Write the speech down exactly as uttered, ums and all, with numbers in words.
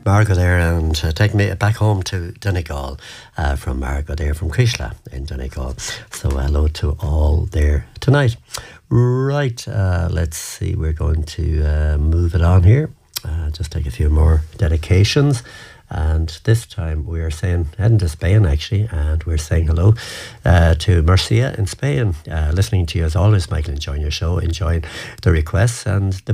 Margaret there, and uh, take me back home to Donegal uh, from Margaret there from Krishla in Donegal. So hello to all there tonight. Right, uh, let's see, we're going to uh, move it on here. Uh, just take a few more dedications. And this time we are saying, heading to Spain actually, and we're saying hello uh, to Murcia in Spain. Uh, listening to you as always, Michael, enjoying your show, enjoying the requests and the